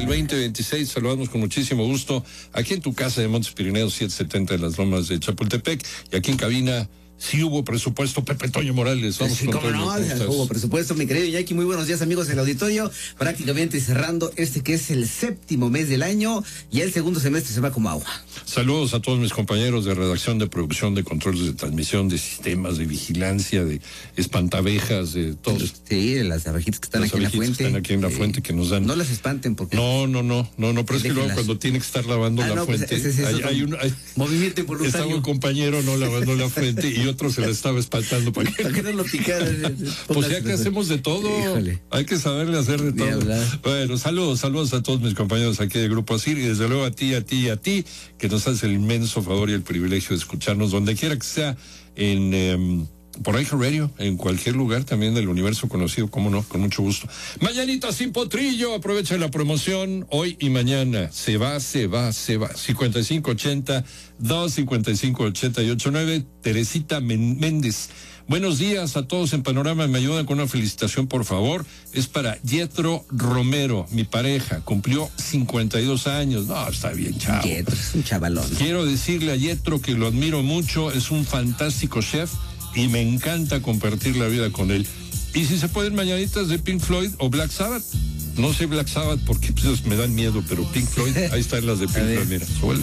2026. Saludamos con muchísimo gusto aquí en tu casa de Montes Pirineos 770 de las Lomas de Chapultepec, y aquí en cabina. Sí hubo presupuesto, Pepe Toño Morales. Vamos sí, cómo no, hubo presupuesto, mi querido Iñaki. Muy buenos días, amigos del auditorio. Prácticamente cerrando que es el séptimo mes del año, y el segundo semestre se va como agua. Saludos a todos mis compañeros de redacción, de producción, de controles de transmisión, de sistemas, de vigilancia, de espantabejas, de todos. Sí, de las abejitas que están aquí en la fuente. Que están aquí en la fuente, que nos dan. No las espanten porque. No, pero es que luego cuando tiene que estar lavando la fuente, hay un movimiento involuntario. Estaba un compañero lavando la fuente y otro se la estaba espantando para que no lo picara. Pues ya que hacemos de todo. Híjole. Hay que saberle hacer de todo. Bueno, saludos a todos mis compañeros aquí de Grupo ASIR, y desde luego a ti, que nos hace el inmenso favor y el privilegio de escucharnos donde quiera que sea, por iHeart Radio, en cualquier lugar también del universo conocido, cómo no, con mucho gusto. Mañanita sin potrillo, aprovecha la promoción hoy y mañana. Se va. 5580 255-889. Teresita Méndez. Buenos días a todos en Panorama. Me ayudan con una felicitación, por favor. Es para Yetro Romero, mi pareja. Cumplió 52 años. No, está bien, chavo. Yetro es un chavalón. Quiero decirle a Yetro que lo admiro mucho. Es un fantástico chef y me encanta compartir la vida con él. Y si se pueden, mañanitas de Pink Floyd o Black Sabbath. No sé Black Sabbath porque pues, me dan miedo, pero Pink Floyd, ahí están las de Pink Floyd. Mira, suele.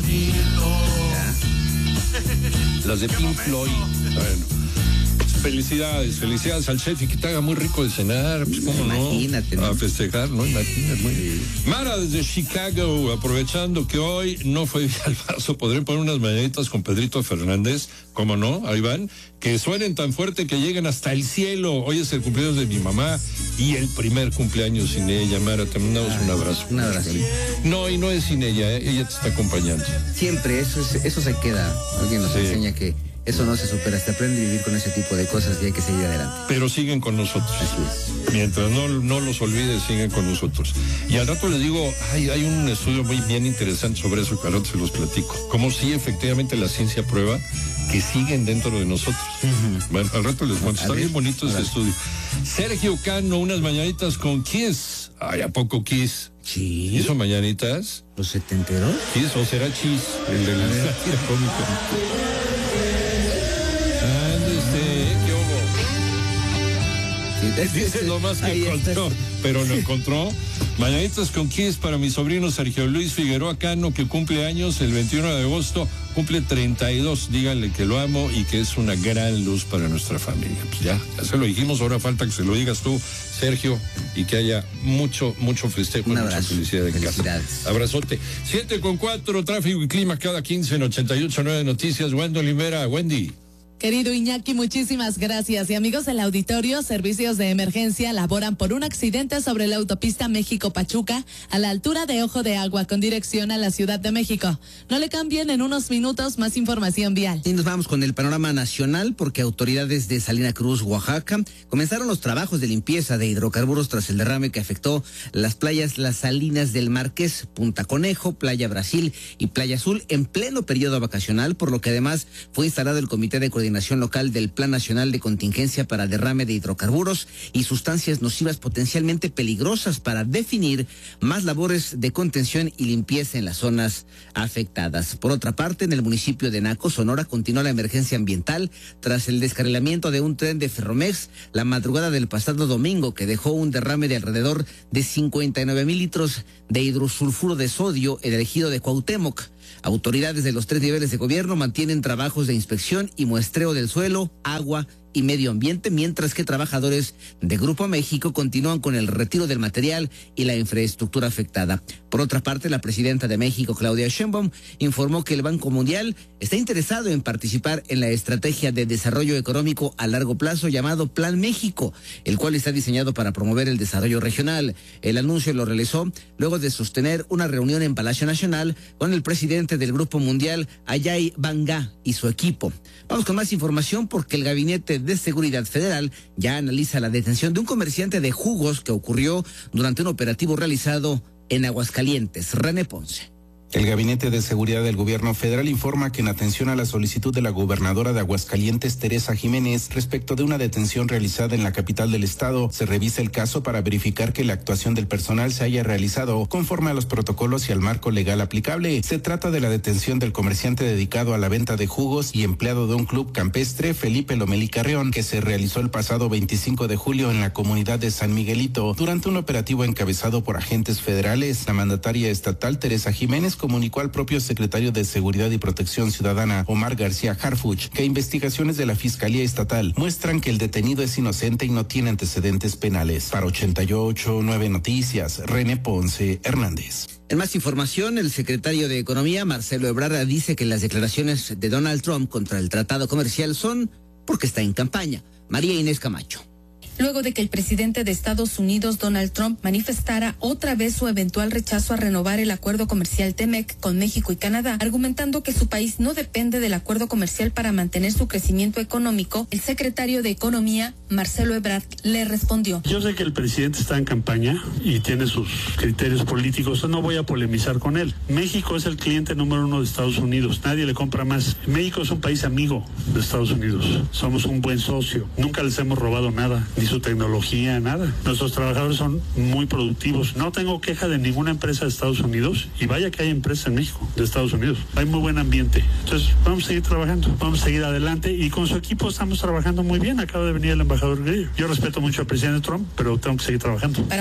Las de Pink Floyd. Bueno. Felicidades al chef, y que te haga muy rico de cenar, pues cómo imagínate, no, a festejar, ¿no? Imagínate. Muy... Mara desde Chicago, aprovechando que hoy no fue al paso, podré poner unas mañanitas con Pedrito Fernández, cómo no, ahí van, que suenen tan fuerte que lleguen hasta el cielo. Hoy es el cumpleaños de mi mamá y el primer cumpleaños sin ella. Mara, te mandamos un abrazo. Un abrazo. No, y no es sin ella, ella te está acompañando. Siempre, eso se queda. Alguien nos enseña que eso no se supera, se aprende a vivir con ese tipo de cosas y hay que seguir adelante. Pero siguen con nosotros. Así es. Mientras no los olvides, siguen con nosotros. Y al rato les digo, hay un estudio muy bien interesante sobre eso, que al rato se los platico. Como si efectivamente la ciencia prueba que siguen dentro de nosotros. Bueno, al rato les cuento. Está bien bonito ese estudio. Sergio Cano, unas mañanitas con Kiss. Ay, ¿a poco Kiss? Sí. ¿Hizo mañanitas? ¿Los setenteros? Kiss, o será Chis, el de la tira cómica. Dice lo más que encontró, pero lo encontró. Mañanitas con Kiss para mi sobrino Sergio Luis Figueroa Cano, que cumple años el 21 de agosto, cumple 32. Díganle que lo amo y que es una gran luz para nuestra familia. Pues ya se lo dijimos, ahora falta que se lo digas tú, Sergio, y que haya mucho festejo y mucha felicidad en casa. Abrazote. 7:04, tráfico y clima cada 15 en 88.9 Noticias. Wendo Olivera, Wendy. Querido Iñaki, muchísimas gracias. Y amigos del auditorio, servicios de emergencia laboran por un accidente sobre la autopista México-Pachuca a la altura de Ojo de Agua con dirección a la Ciudad de México. No le cambien, en unos minutos más información vial. Y nos vamos con el panorama nacional porque autoridades de Salina Cruz, Oaxaca, comenzaron los trabajos de limpieza de hidrocarburos tras el derrame que afectó las playas Las Salinas del Marqués, Punta Conejo, Playa Brasil y Playa Azul en pleno periodo vacacional, por lo que además fue instalado el Comité de Coordinación Local del Plan Nacional de Contingencia para Derrame de Hidrocarburos y Sustancias Nocivas Potencialmente Peligrosas para definir más labores de contención y limpieza en las zonas afectadas. Por otra parte, en el municipio de Naco, Sonora, continúa la emergencia ambiental tras el descarrilamiento de un tren de Ferromex la madrugada del pasado domingo, que dejó un derrame de alrededor de 59,000 litros de hidrosulfuro de sodio en el ejido de Cuauhtémoc. Autoridades de los 3 niveles de gobierno mantienen trabajos de inspección y muestreo del suelo, agua y medio ambiente, mientras que trabajadores de Grupo México continúan con el retiro del material y la infraestructura afectada. Por otra parte, la presidenta de México, Claudia Sheinbaum, informó que el Banco Mundial está interesado en participar en la estrategia de desarrollo económico a largo plazo llamado Plan México, el cual está diseñado para promover el desarrollo regional. El anuncio lo realizó luego de sostener una reunión en Palacio Nacional con el presidente del Grupo Mundial, Ajay Banga, y su equipo. Vamos con más información porque el Gabinete de Seguridad Federal ya analiza la detención de un comerciante de jugos que ocurrió durante un operativo realizado en Aguascalientes. René Ponce. El Gabinete de Seguridad del Gobierno Federal informa que en atención a la solicitud de la gobernadora de Aguascalientes, Teresa Jiménez, respecto de una detención realizada en la capital del estado, se revisa el caso para verificar que la actuación del personal se haya realizado conforme a los protocolos y al marco legal aplicable. Se trata de la detención del comerciante dedicado a la venta de jugos y empleado de un club campestre, Felipe Lomelí Carrión, que se realizó el pasado 25 de julio en la comunidad de San Miguelito durante un operativo encabezado por agentes federales. La mandataria estatal, Teresa Jiménez, comunicó al propio secretario de Seguridad y Protección Ciudadana, Omar García Harfuch, que investigaciones de la Fiscalía Estatal muestran que el detenido es inocente y no tiene antecedentes penales. Para 88.9 Noticias, René Ponce Hernández. En más información, el secretario de Economía, Marcelo Ebrard, dice que las declaraciones de Donald Trump contra el tratado comercial son porque está en campaña. María Inés Camacho. Luego de que el presidente de Estados Unidos, Donald Trump, manifestara otra vez su eventual rechazo a renovar el acuerdo comercial TEMEC con México y Canadá, argumentando que su país no depende del acuerdo comercial para mantener su crecimiento económico, el secretario de Economía, Marcelo Ebrard, le respondió. Yo sé que el presidente está en campaña y tiene sus criterios políticos, no voy a polemizar con él. México es el cliente número 1 de Estados Unidos, nadie le compra más. México es un país amigo de Estados Unidos, somos un buen socio, nunca les hemos robado nada, ni su tecnología, nada. Nuestros trabajadores son muy productivos. No tengo queja de ninguna empresa de Estados Unidos y vaya que hay empresas en México, de Estados Unidos. Hay muy buen ambiente. Entonces, vamos a seguir trabajando, vamos a seguir adelante y con su equipo estamos trabajando muy bien. Acaba de venir el embajador Grillo. Yo respeto mucho al presidente Trump, pero tengo que seguir trabajando. Para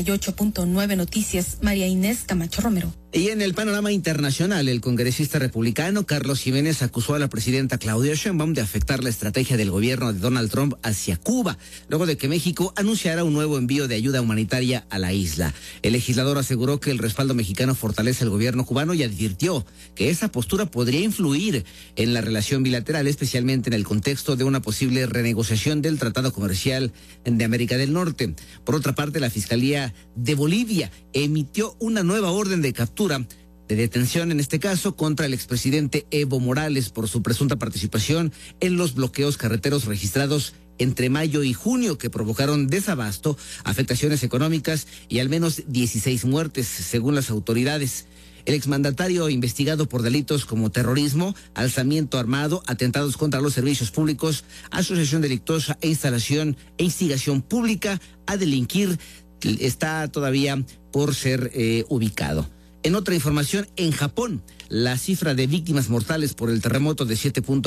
88.9 Noticias, María Inés Camacho Romero. Y en el panorama internacional, el congresista republicano Carlos Jiménez acusó a la presidenta Claudia Sheinbaum de afectar la estrategia del gobierno de Donald Trump hacia Cuba, luego de que México anunciara un nuevo envío de ayuda humanitaria a la isla. El legislador aseguró que el respaldo mexicano fortalece al gobierno cubano y advirtió que esa postura podría influir en la relación bilateral, especialmente en el contexto de una posible renegociación del Tratado Comercial de América del Norte. Por otra parte, la Fiscalía de Bolivia emitió una nueva orden de captura de detención, en este caso, contra el expresidente Evo Morales por su presunta participación en los bloqueos carreteros registrados entre mayo y junio que provocaron desabasto, afectaciones económicas y al menos 16 muertes, según las autoridades. El exmandatario investigado por delitos como terrorismo, alzamiento armado, atentados contra los servicios públicos, asociación delictuosa e instigación pública a delinquir está todavía por ser ubicado. En otra información, en Japón, la cifra de víctimas mortales por el terremoto de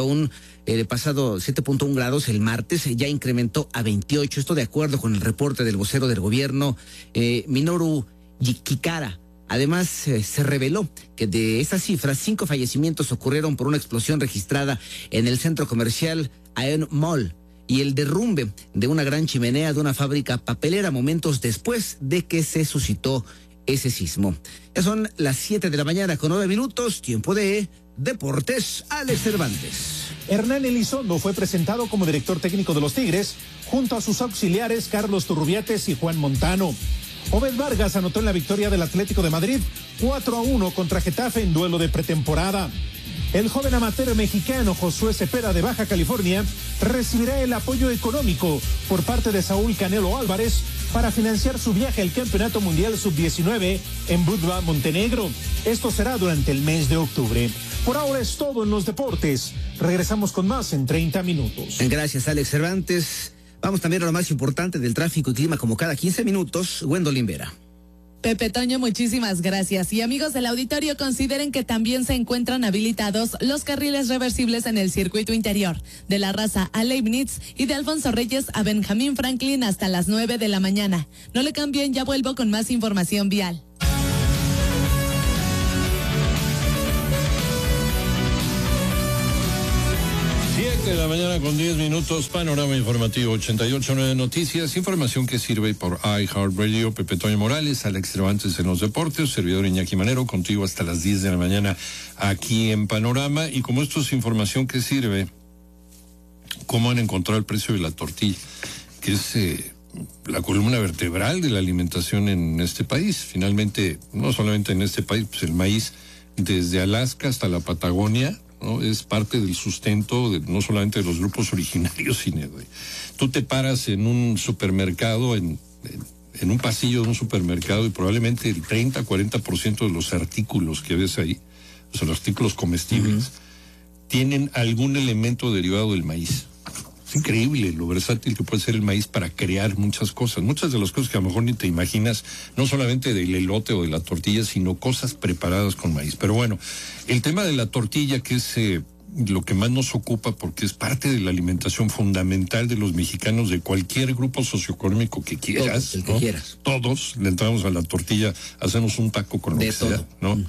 7.1 grados el martes ya incrementó a 28. Esto de acuerdo con el reporte del vocero del gobierno, Minoru Kikara. Además, se reveló que de esa cifra, 5 fallecimientos ocurrieron por una explosión registrada en el centro comercial Aeon Mall y el derrumbe de una gran chimenea de una fábrica papelera momentos después de que se suscitó ese sismo. Ya son las 7 de la mañana con 9 minutos, tiempo de Deportes. Alex Cervantes. Hernán Elizondo fue presentado como director técnico de los Tigres, junto a sus auxiliares Carlos Turrubiates y Juan Montano. Obed Vargas anotó en la victoria del Atlético de Madrid 4-1 contra Getafe en duelo de pretemporada. El joven amateur mexicano Josué Cepeda de Baja California recibirá el apoyo económico por parte de Saúl Canelo Álvarez para financiar su viaje al Campeonato Mundial Sub-19 en Budva, Montenegro. Esto será durante el mes de octubre. Por ahora es todo en los deportes. Regresamos con más en 30 minutos. Gracias, Alex Cervantes. Vamos también a lo más importante del tráfico y clima como cada 15 minutos. Gwendolyn Vera. Pepe Toño, muchísimas gracias. Y amigos del auditorio, consideren que también se encuentran habilitados los carriles reversibles en el circuito interior, de La Raza a Leibniz y de Alfonso Reyes a Benjamín Franklin hasta las 9 de la mañana. No le cambien, ya vuelvo con más información vial. 7 de la mañana con 10 minutos, panorama informativo 88.9 Noticias, información que sirve por iHeartRadio. Pepe Toño Morales, Alex Cervantes en los deportes, servidor Iñaki Manero, contigo hasta las 10 de la mañana aquí en Panorama. Y como esto es información que sirve, cómo han encontrado el precio de la tortilla, que es la columna vertebral de la alimentación en este país. Finalmente, no solamente en este país, pues el maíz desde Alaska hasta la Patagonia, ¿no? Es parte del sustento no solamente de los grupos originarios, sino tú te paras en un supermercado en en un pasillo de un supermercado y probablemente el 30-40% de los artículos que ves ahí, o sea, los artículos comestibles, tienen algún elemento derivado del maíz. Es increíble lo versátil que puede ser el maíz para crear muchas cosas. Muchas de las cosas que a lo mejor ni te imaginas, no solamente del elote o de la tortilla, sino cosas preparadas con maíz. Pero bueno, el tema de la tortilla, que es lo que más nos ocupa porque es parte de la alimentación fundamental de los mexicanos de cualquier grupo socioeconómico que quieras. Todos, el que quieras. Todos le entramos a la tortilla, hacemos un taco con lo que sea, ¿no?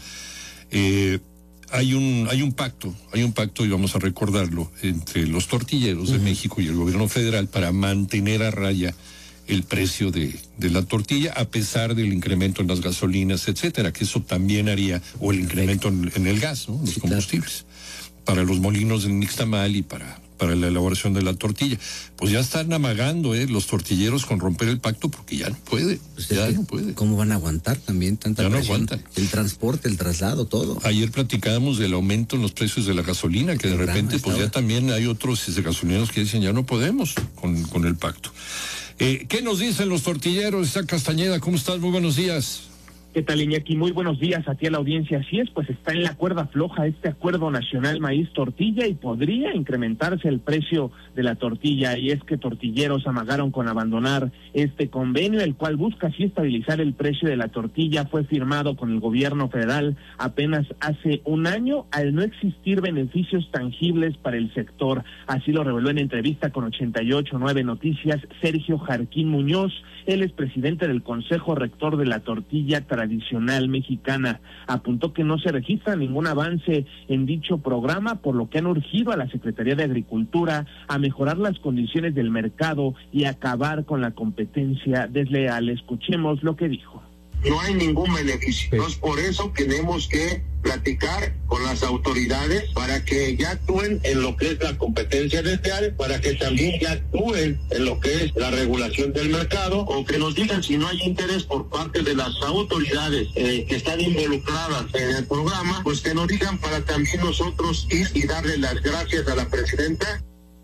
Hay un pacto, y vamos a recordarlo, entre los tortilleros de México y el gobierno federal para mantener a raya el precio de la tortilla, a pesar del incremento en las gasolinas, etcétera, que eso también haría, o el incremento en el gas, ¿no? Los combustibles, para los molinos del nixtamal y para la elaboración de la tortilla. Pues ya están amagando los tortilleros con romper el pacto porque ya no puede, no puede. ¿Cómo van a aguantar también tanta presión? Ya no aguantan. El transporte, el traslado, todo. Ayer platicábamos del aumento en los precios de la gasolina, que de repente pues ya también hay otros gasolineros que dicen ya no podemos con el pacto. ¿Qué nos dicen los tortilleros? Isaac Castañeda, ¿cómo estás? Muy buenos días. ¿Qué tal, Iñaki? Muy buenos días a ti a la audiencia. Así es, pues está en la cuerda floja este acuerdo nacional maíz-tortilla y podría incrementarse el precio de la tortilla. Y es que tortilleros amagaron con abandonar este convenio, el cual busca así estabilizar el precio de la tortilla. Fue firmado con el gobierno federal apenas hace un año, al no existir beneficios tangibles para el sector. Así lo reveló en entrevista con 88.9 Noticias Sergio Jarquín Muñoz. Él es presidente del Consejo Rector de la Tortilla Tradicional Mexicana. Apuntó que no se registra ningún avance en dicho programa, por lo que han urgido a la Secretaría de Agricultura a mejorar las condiciones del mercado y acabar con la competencia desleal. Escuchemos lo que dijo. No hay ningún beneficio. Entonces, por eso tenemos que platicar con las autoridades para que ya actúen en lo que es la competencia desleal, para que también ya actúen en lo que es la regulación del mercado, o que nos digan si no hay interés por parte de las autoridades que están involucradas en el programa, pues que nos digan para también nosotros ir y darle las gracias a la presidenta.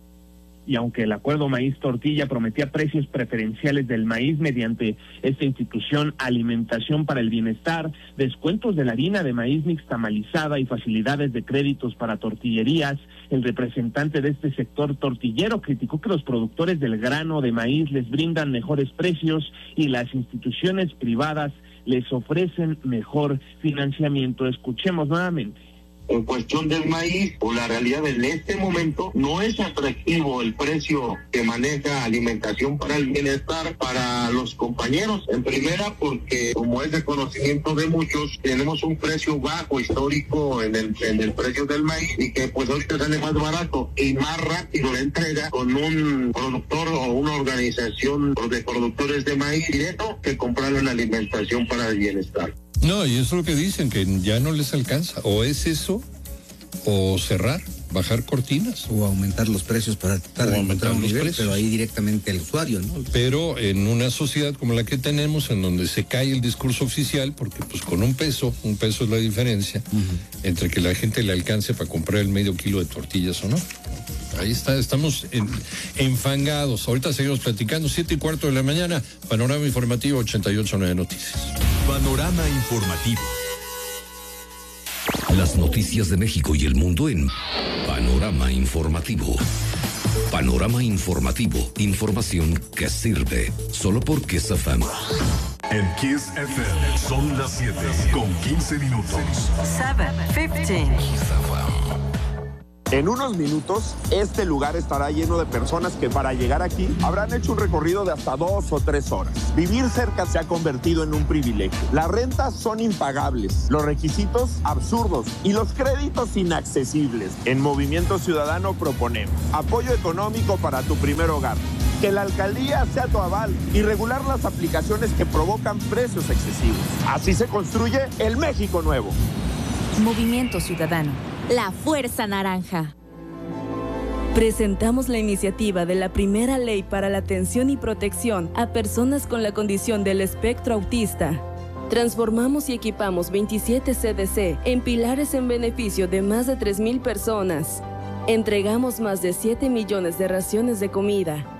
Y aunque el acuerdo maíz-tortilla prometía precios preferenciales del maíz mediante esta institución Alimentación para el Bienestar, descuentos de la harina de maíz nixtamalizada y facilidades de créditos para tortillerías, el representante de este sector tortillero criticó que los productores del grano de maíz les brindan mejores precios y las instituciones privadas les ofrecen mejor financiamiento. Escuchemos nuevamente. En cuestión del maíz, o la realidad en este momento, no es atractivo el precio que maneja Alimentación para el Bienestar para los compañeros. En primera, porque como es de conocimiento de muchos, tenemos un precio bajo histórico en el precio del maíz, y que pues ahorita sale más barato y más rápido la entrega con un productor o una organización de productores de maíz directo que comprarlo en Alimentación para el Bienestar. No, y eso es lo que dicen, que ya no les alcanza. O es eso, o cerrar, bajar cortinas. O aumentar los precios para aumentar los precios. Pero ahí directamente al usuario, ¿no? Pero en una sociedad como la que tenemos, en donde se cae el discurso oficial, porque pues con un peso es la diferencia entre que la gente le alcance para comprar el medio kilo de tortillas o no. Ahí está, estamos enfangados. Ahorita seguimos platicando, 7:15 de la mañana, Panorama Informativo 88.9 Noticias. Panorama Informativo. Las noticias de México y el mundo en Panorama Informativo. Panorama Informativo, información que sirve, solo por Kiss FM. En Kiss FM son las 7:15 minutos. 7:15. En unos minutos, este lugar estará lleno de personas que para llegar aquí habrán hecho un recorrido de hasta 2 o 3 horas. Vivir cerca se ha convertido en un privilegio. Las rentas son impagables, los requisitos absurdos y los créditos inaccesibles. En Movimiento Ciudadano proponemos apoyo económico para tu primer hogar, que la alcaldía sea tu aval y regular las aplicaciones que provocan precios excesivos. Así se construye el México nuevo. Movimiento Ciudadano. La Fuerza Naranja. Presentamos la iniciativa de la primera ley para la atención y protección a personas con la condición del espectro autista. Transformamos y equipamos 27 CDC en pilares en beneficio de más de 3,000 personas. Entregamos más de 7 millones de raciones de comida.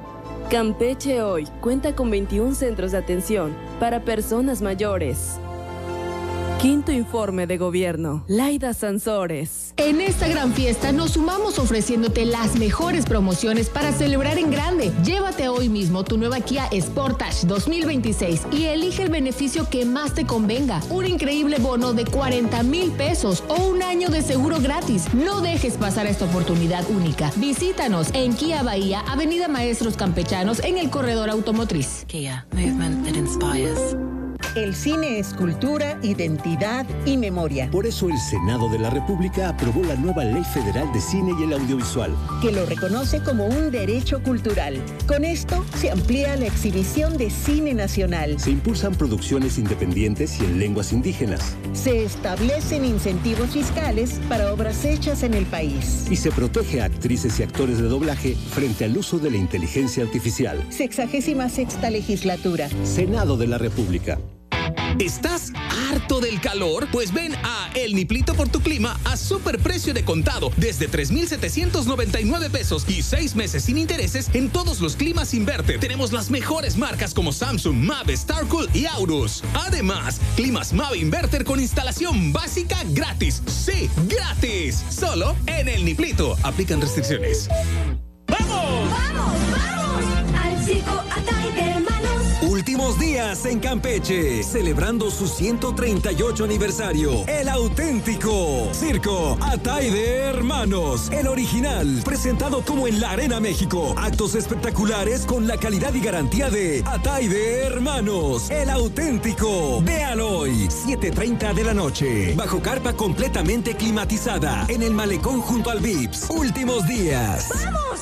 Campeche hoy cuenta con 21 centros de atención para personas mayores. Quinto informe de gobierno. Laida Sansores. En esta gran fiesta nos sumamos ofreciéndote las mejores promociones para celebrar en grande. Llévate hoy mismo tu nueva Kia Sportage 2026 y elige el beneficio que más te convenga. Un increíble bono de 40,000 pesos o un año de seguro gratis. No dejes pasar esta oportunidad única. Visítanos en Kia Bahía, Avenida Maestros Campechanos, en el corredor automotriz. Kia, movement that inspires. El cine es cultura, identidad y memoria. Por eso el Senado de la República aprobó la nueva Ley Federal de Cine y el Audiovisual, que lo reconoce como un derecho cultural. Con esto se amplía la exhibición de cine nacional. Se impulsan producciones independientes y en lenguas indígenas. Se establecen incentivos fiscales para obras hechas en el país. Y se protege a actrices y actores de doblaje frente al uso de la inteligencia artificial. 66ª legislatura. Senado de la República. ¿Estás harto del calor? Pues ven a El Niplito por tu clima a superprecio de contado desde 3,799 pesos y 6 meses sin intereses en todos los climas inverter. Tenemos las mejores marcas como Samsung, Mave, Starcool y Aurus. Además, climas Mave Inverter con instalación básica gratis. ¡Sí, gratis! Solo en El Niplito. Aplican restricciones. ¡Vamos! ¡Vamos, vamos! Al circo Atay de Hermanos. Últimos días en Campeche, celebrando su 138 aniversario. El auténtico Circo Atay de Hermanos, el original, presentado como en la Arena México. Actos espectaculares con la calidad y garantía de Atay de Hermanos, el auténtico. Véalo hoy, 7:30 de la noche, bajo carpa completamente climatizada, en el malecón junto al Vips. Últimos días. ¡Vamos!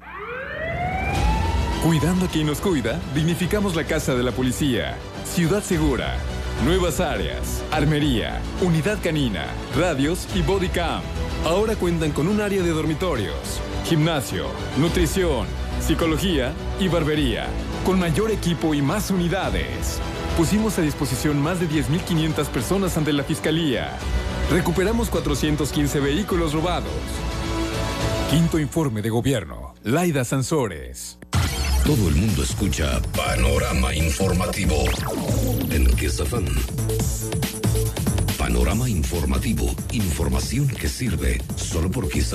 Cuidando a quien nos cuida, dignificamos la casa de la policía. Ciudad Segura, nuevas áreas, armería, unidad canina, radios y body cam. Ahora cuentan con un área de dormitorios, gimnasio, nutrición, psicología y barbería, con mayor equipo y más unidades. Pusimos a disposición más de 10,500 personas ante la Fiscalía. Recuperamos 415 vehículos robados. Quinto informe de gobierno. Laida Sansores. Todo el mundo escucha Panorama Informativo en Kiss FM. Panorama Informativo. Información que sirve solo por Kiss FM.